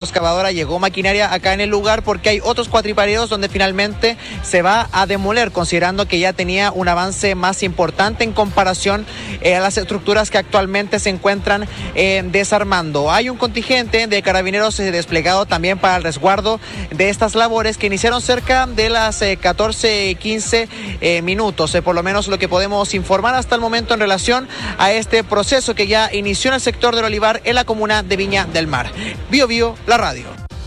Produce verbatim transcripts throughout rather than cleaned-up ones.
excavadora, llegó maquinaria acá en el lugar porque hay otros cuatripareos donde finalmente se va a demoler, considerando que ya tenía un avance más importante en comparación eh, a las estructuras que actualmente se encuentran eh, desarmando. Hay un contingente de carabineros eh, desplegado también para el resguardo de estas labores que iniciaron cerca de las eh, catorce quince eh, minutos, eh, por lo menos lo que podemos informar hasta el momento en relación a este proceso que ya inició en el sector del Olivar en la comuna de Viña del Mar. Bio Bio, la radio.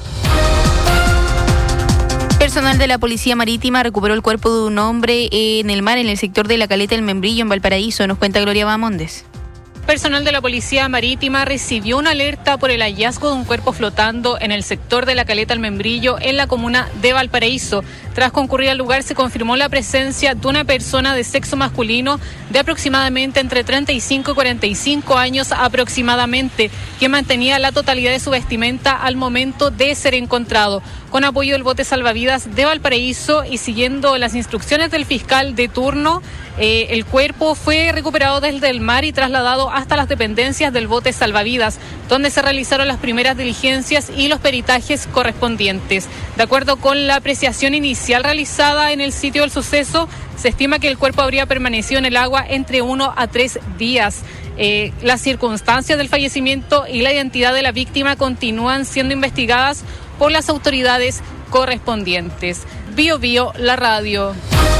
Personal de la Policía Marítima recuperó el cuerpo de un hombre en el mar en el sector de la Caleta del Membrillo en Valparaíso, nos cuenta Gloria Bamondes. Personal de la Policía Marítima recibió una alerta por el hallazgo de un cuerpo flotando en el sector de la Caleta del Membrillo en la comuna de Valparaíso. Tras concurrir al lugar se confirmó la presencia de una persona de sexo masculino de aproximadamente entre treinta y cinco y cuarenta y cinco años aproximadamente, que mantenía la totalidad de su vestimenta al momento de ser encontrado. Con apoyo del bote salvavidas de Valparaíso y siguiendo las instrucciones del fiscal de turno, eh, el cuerpo fue recuperado desde el mar y trasladado hasta las dependencias del bote salvavidas, donde se realizaron las primeras diligencias y los peritajes correspondientes. De acuerdo con la apreciación inicial realizada en el sitio del suceso, se estima que el cuerpo habría permanecido en el agua entre uno a tres días. Eh, las circunstancias del fallecimiento y la identidad de la víctima continúan siendo investigadas por las autoridades correspondientes. Bio Bio, la radio.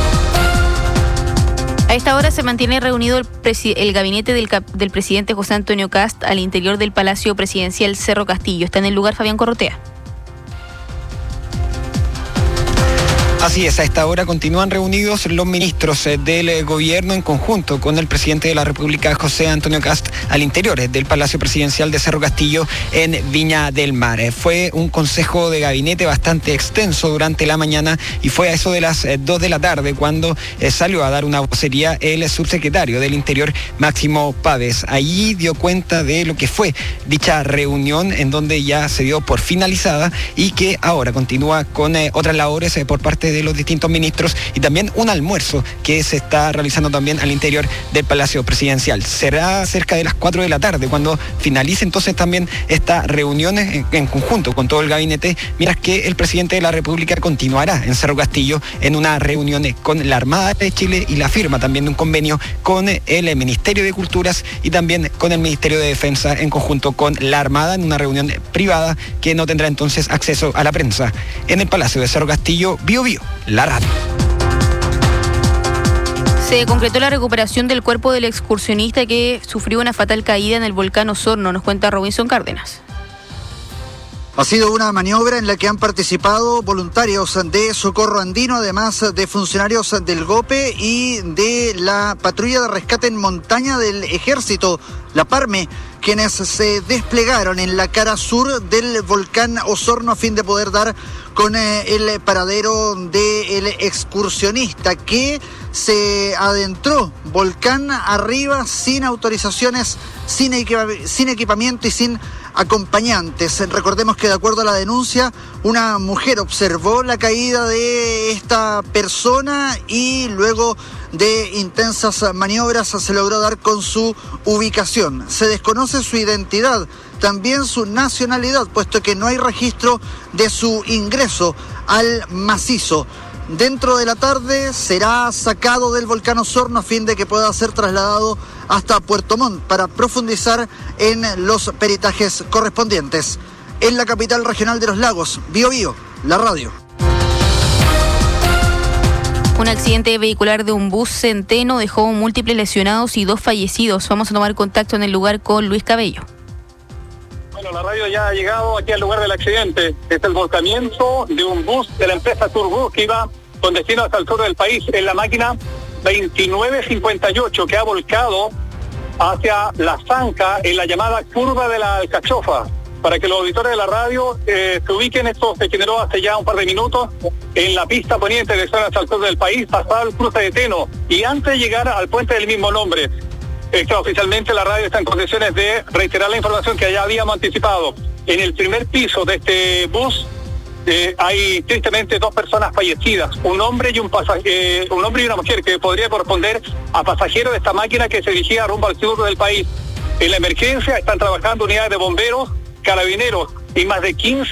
A esta hora se mantiene reunido el, presi- el gabinete del, cap- del presidente José Antonio Kast al interior del Palacio Presidencial Cerro Castillo. Está en el lugar Fabián Corrotea. Así es, a esta hora continúan reunidos los ministros del gobierno en conjunto con el presidente de la República, José Antonio Kast, al interior del Palacio Presidencial de Cerro Castillo en Viña del Mar. Fue un consejo de gabinete bastante extenso durante la mañana y fue a eso de las dos de la tarde cuando salió a dar una vocería el subsecretario del Interior, Máximo Pávez. Allí dio cuenta de lo que fue dicha reunión, en donde ya se dio por finalizada y que ahora continúa con eh, otras labores eh, por parte de los distintos ministros y también un almuerzo que se está realizando también al interior del Palacio Presidencial. Será cerca de las cuatro de la tarde cuando finalice entonces también esta reunión en, en conjunto con todo el gabinete, mientras que el presidente de la República continuará en Cerro Castillo en una reunión con la Armada de Chile y la firma también de un convenio con el Ministerio de Culturas y también con el Ministerio de Defensa en conjunto con la Armada en una reunión privada que no tendrá entonces acceso a la prensa. En el Palacio de Cerro Castillo, Bio Bio, la radio. Se concretó la recuperación del cuerpo del excursionista que sufrió una fatal caída en el volcán Osorno, nos cuenta Robinson Cárdenas. Ha sido una maniobra en la que han participado voluntarios de Socorro Andino, además de funcionarios del GOPE y de la patrulla de rescate en montaña del Ejército, la PARME, quienes se desplegaron en la cara sur del volcán Osorno a fin de poder dar con eh, el paradero del excursionista que se adentró volcán arriba sin autorizaciones, sin, equipa- sin equipamiento y sin acompañantes. Recordemos que de acuerdo a la denuncia, una mujer observó la caída de esta persona y luego de intensas maniobras se logró dar con su ubicación. Se desconoce su identidad, también su nacionalidad, puesto que no hay registro de su ingreso al macizo. Dentro de la tarde será sacado del volcán Osorno a fin de que pueda ser trasladado hasta Puerto Montt para profundizar en los peritajes correspondientes. En la capital regional de los lagos, Bio Bio, la radio. Un accidente vehicular de un bus centeno dejó múltiples lesionados y dos fallecidos. Vamos a tomar contacto en el lugar con Luis Cabello. Bueno, la radio ya ha llegado aquí al lugar del accidente. Es el volcamiento de un bus de la empresa Turbus que iba con destino hasta el sur del país en la máquina veintinueve cincuenta y ocho que ha volcado hacia la zanja en la llamada curva de la Alcachofa. Para que los auditores de la radio eh, se ubiquen, esto se generó hace ya un par de minutos en la pista poniente de zona al sur del país, pasado el cruce de Teno y antes de llegar al puente del mismo nombre. Extraoficialmente la radio está en condiciones de reiterar la información que ya habíamos anticipado. En el primer piso de este bus eh, hay tristemente dos personas fallecidas, un hombre y un pasajero, un hombre y una mujer que podría corresponder a pasajeros de esta máquina que se dirigía rumbo al sur del país. En la emergencia están trabajando unidades de bomberos, carabineros y más de quince